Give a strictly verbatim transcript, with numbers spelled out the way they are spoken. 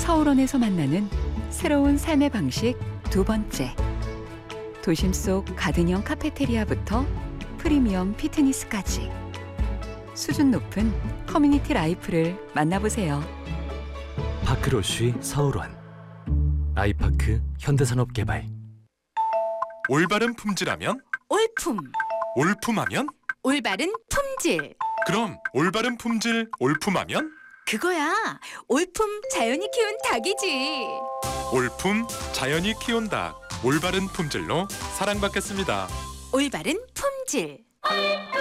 서울원에서 만나는 새로운 삶의 방식 두 번째. 도심 속 가든형 카페테리아부터 프리미엄 피트니스까지 수준 높은 커뮤니티 라이프를 만나보세요. 파크로쉬 서울원, 아이파크 현대산업개발. 올바른 품질하면? 올품, 올품하면? 올바른 품질. 그럼 올바른 품질 올품하면? 그거야. 올품 자연이 키운 닭이지. 올품 자연이 키운 닭, 올바른 품질로 사랑받겠습니다. 올바른 품질.